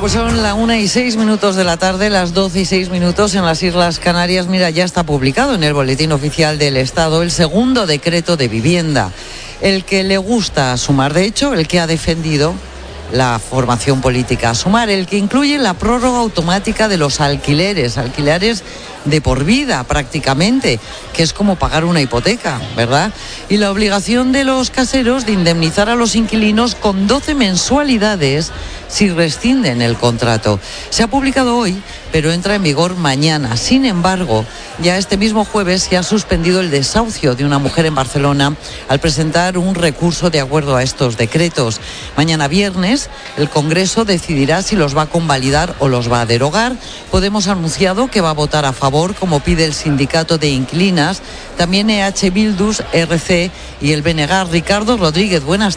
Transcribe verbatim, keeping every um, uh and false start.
pues son la una y seis minutos de la tarde, las doce y seis minutos en las Islas Canarias. Mira, ya está publicado en el Boletín Oficial del Estado el segundo decreto de vivienda. El que le gusta Sumar, de hecho, el que ha defendido la formación política Sumar, el que incluye la prórroga automática de los alquileres, alquileres de por vida prácticamente, que es como pagar una hipoteca, ¿verdad? Y la obligación de los caseros de indemnizar a los inquilinos con doce mensualidades si rescinden el contrato. Se ha publicado hoy, pero entra en vigor mañana. Sin embargo, ya este mismo jueves se ha suspendido el desahucio de una mujer en Barcelona al presentar un recurso de acuerdo a estos decretos. Mañana viernes, el Congreso decidirá si los va a convalidar o los va a derogar. Podemos ha anunciado que va a votar a favor, como pide el sindicato de inquilinas, también E H Bildu, R C y el B N G. Ricardo Rodríguez, buenas